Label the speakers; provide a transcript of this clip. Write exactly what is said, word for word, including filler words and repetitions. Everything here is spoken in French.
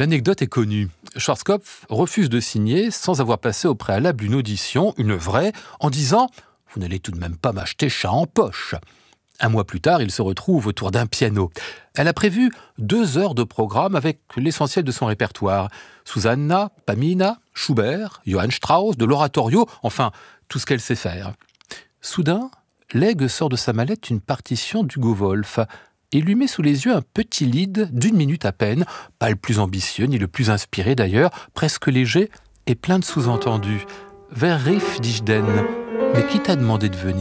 Speaker 1: L'anecdote est connue. Schwarzkopf refuse de signer sans avoir passé au préalable une audition, une vraie, en disant « Vous n'allez tout de même pas m'acheter chat en poche ». Un mois plus tard, il se retrouve autour d'un piano. Elle a prévu deux heures de programme avec l'essentiel de son répertoire. Susanna, Pamina, Schubert, Johann Strauss, de l'oratorio, enfin, tout ce qu'elle sait faire. Soudain, Legge sort de sa mallette une partition d'Hugo Wolf et lui met sous les yeux un petit lied d'une minute à peine, pas le plus ambitieux ni le plus inspiré d'ailleurs, presque léger et plein de sous-entendus. Wer rief dich denn? Mais qui t'a demandé de venir ?